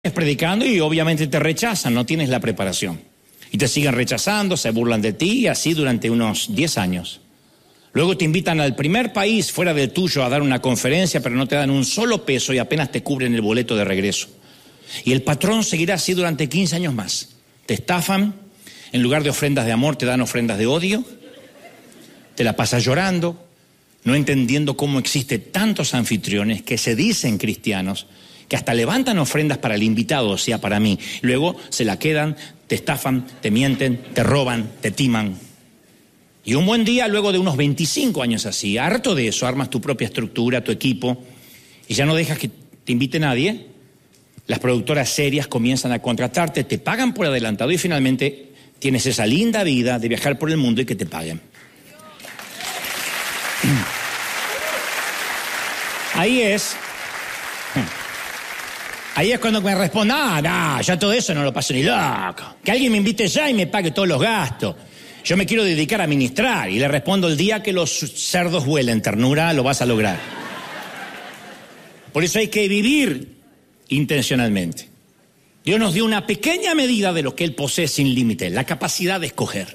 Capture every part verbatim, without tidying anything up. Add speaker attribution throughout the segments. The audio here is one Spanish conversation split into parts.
Speaker 1: predicando y obviamente te rechazan, no tienes la preparación. Y te siguen rechazando, se burlan de ti y así durante unos diez años. Luego te invitan al primer país fuera del tuyo a dar una conferencia, pero no te dan un solo peso y apenas te cubren el boleto de regreso. Y el patrón seguirá así durante quince años más. Te estafan, en lugar de ofrendas de amor te dan ofrendas de odio, te la pasas llorando, no entendiendo cómo existe tantos anfitriones que se dicen cristianos, que hasta levantan ofrendas para el invitado, o sea, para mí. Luego se la quedan, te estafan, te mienten, te roban, te timan. Y un buen día, luego de unos veinticinco años así, harto de eso, armas tu propia estructura, tu equipo, y ya no dejas que te invite nadie. Las productoras serias comienzan a contratarte, te pagan por adelantado y finalmente tienes esa linda vida de viajar por el mundo y que te paguen. Ahí es... Ahí es cuando me responden, ah, no, ya todo eso no lo paso ni loco. Que alguien me invite ya y me pague todos los gastos. Yo me quiero dedicar a ministrar. Y le respondo, el día que los cerdos vuelen, ternura, lo vas a lograr. Por eso hay que vivir intencionalmente. Dios nos dio una pequeña medida de lo que Él posee sin límite, la capacidad de escoger.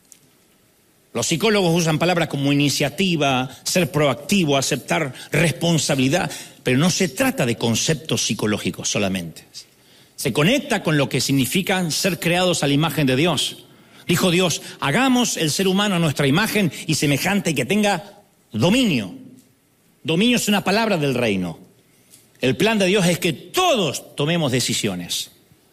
Speaker 1: Los psicólogos usan palabras como iniciativa, ser proactivo, aceptar responsabilidad, pero no se trata de conceptos psicológicos solamente. Se conecta con lo que significan ser creados a la imagen de Dios. Dijo Dios, hagamos el ser humano a nuestra imagen y semejante y que tenga dominio. Dominio es una palabra del reino. El plan de Dios es que todos tomemos decisiones.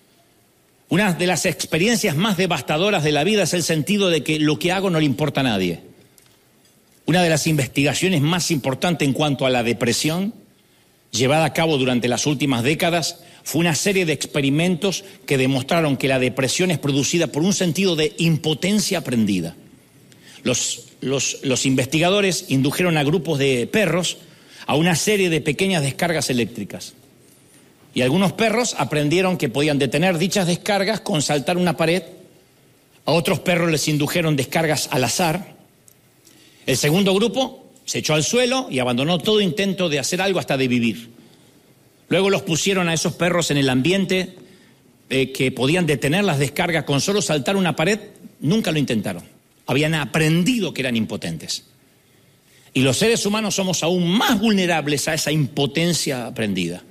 Speaker 1: Una de las experiencias más devastadoras de la vida es el sentido de que lo que hago no le importa a nadie. Una de las investigaciones más importantes en cuanto a la depresión, llevada a cabo durante las últimas décadas, fue una serie de experimentos que demostraron que la depresión es producida por un sentido de impotencia aprendida. Los, los, los investigadores indujeron a grupos de perros a una serie de pequeñas descargas eléctricas. Y algunos perros aprendieron que podían detener dichas descargas con saltar una pared. A otros perros les indujeron descargas al azar. El segundo grupo se echó al suelo y abandonó todo intento de hacer algo hasta de vivir. Luego los pusieron a esos perros en el ambiente eh, que podían detener las descargas con solo saltar una pared. Nunca lo intentaron. Habían aprendido que eran impotentes. Y los seres humanos somos aún más vulnerables a esa impotencia aprendida.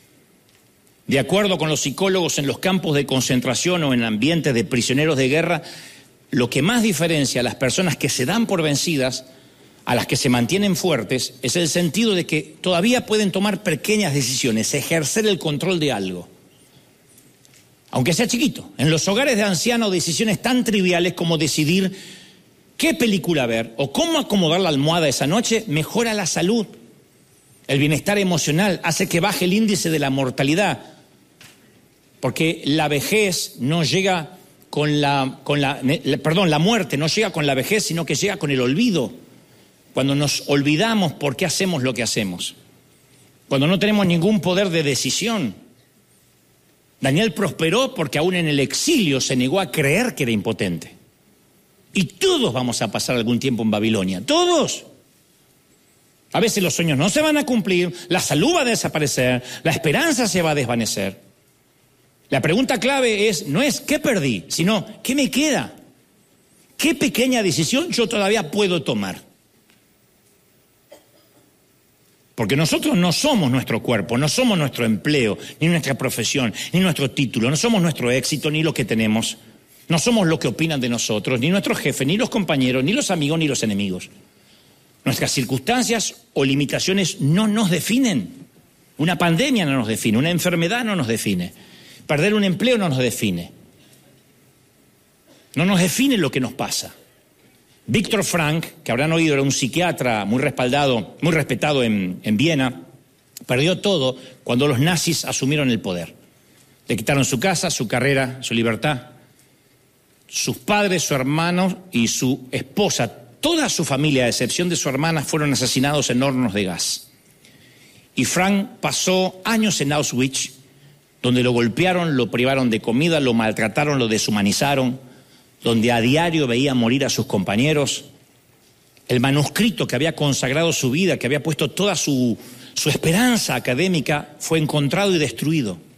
Speaker 1: De acuerdo con los psicólogos, en los campos de concentración o en ambientes de prisioneros de guerra, lo que más diferencia a las personas que se dan por vencidas a las que se mantienen fuertes es el sentido de que todavía pueden tomar pequeñas decisiones, ejercer el control de algo, aunque sea chiquito. En los hogares de ancianos, decisiones tan triviales como decidir qué película ver o cómo acomodar la almohada esa noche mejora la salud. El bienestar emocional hace que baje el índice de la mortalidad, porque la vejez no llega con la, con la, perdón, la muerte no llega con la vejez, sino que llega con el olvido. Cuando nos olvidamos por qué hacemos lo que hacemos. Cuando no tenemos ningún poder de decisión. Daniel prosperó porque aún en el exilio se negó a creer que era impotente. Y todos vamos a pasar algún tiempo en Babilonia. ¡Todos! A veces los sueños no se van a cumplir, la salud va a desaparecer, la esperanza se va a desvanecer. La pregunta clave es, no es ¿qué perdí?, sino ¿qué me queda? ¿Qué pequeña decisión yo todavía puedo tomar? Porque nosotros no somos nuestro cuerpo, no somos nuestro empleo, ni nuestra profesión, ni nuestro título, no somos nuestro éxito, ni lo que tenemos. No somos lo que opinan de nosotros, ni nuestro jefe, ni los compañeros, ni los amigos, ni los enemigos. Nuestras circunstancias o limitaciones no nos definen. Una pandemia no nos define, una enfermedad no nos define. Perder un empleo no nos define. No nos define lo que nos pasa. Víctor Frank, que habrán oído, era un psiquiatra muy respaldado, muy respetado en, en Viena, perdió todo cuando los nazis asumieron el poder. Le quitaron su casa, su carrera, su libertad. Sus padres, su hermano y su esposa, toda su familia, a excepción de su hermana, fueron asesinados en hornos de gas. Y Frank pasó años en Auschwitz, donde lo golpearon, lo privaron de comida, lo maltrataron, lo deshumanizaron, donde a diario veía morir a sus compañeros. El manuscrito que había consagrado su vida, que había puesto toda su, su esperanza académica, fue encontrado y destruido.